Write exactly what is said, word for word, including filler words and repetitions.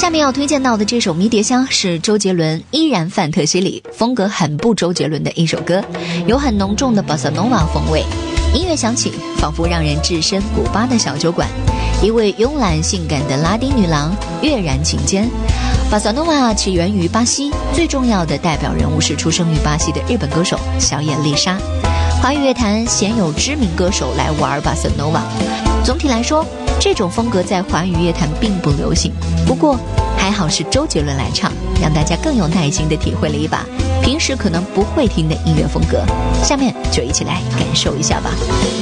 下面要推荐到的这首《迷迭香》是周杰伦依然范特西里，风格很不周杰伦的一首歌，有很浓重的巴萨诺瓦风味。音乐响起，仿佛让人置身古巴的小酒馆，一位慵懒性感的拉丁女郎跃然琴间。巴萨诺瓦起源于巴西，最重要的代表人物是出生于巴西的日本歌手小野丽莎。华语乐坛鲜有知名歌手来玩巴萨诺瓦。总体来说，这种风格在华语乐坛并不流行，不过还好是周杰伦来唱，让大家更有耐心地体会了一把平时可能不会听的音乐风格。下面就一起来感受一下吧。